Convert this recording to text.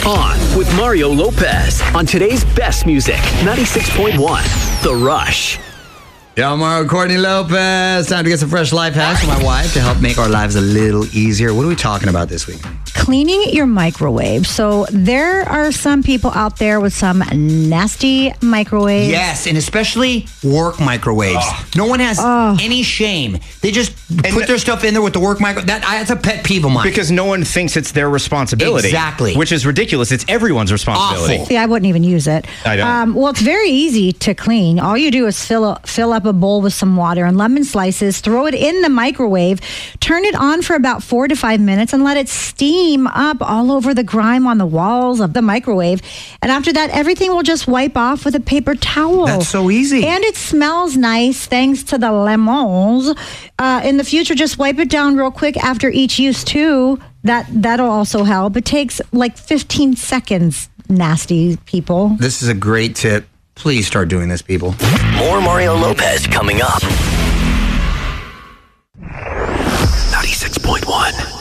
On with Mario Lopez on today's best music, 96.1 The Rush. Yo, Mario Courtney Lopez. Time to get some fresh life hacks from my wife to help make our lives a little easier. What are we talking about this week? Cleaning your microwave. So there are some people out there with some nasty microwaves. Yes, and especially work microwaves. No one has any shame. They just put their stuff in there with the work microwave. That's a pet peeve of mine. Because no one thinks it's their responsibility. Exactly. Which is ridiculous. It's everyone's responsibility. Awful. See, I wouldn't even use it. I don't. Well, it's very easy to clean. All you do is fill up a bowl with some water and lemon slices, throw it in the microwave, turn it on for about 4 to 5 minutes, and let it steam up all over the grime on the walls of the microwave. And after that, everything will just wipe off with a paper towel. That's so easy. And it smells nice thanks to the lemons. In the future, just wipe it down real quick after each use too. That'll also help. It takes like 15 seconds, nasty people. This is a great tip. Please start doing this, people. More Mario Lopez coming up. 96.1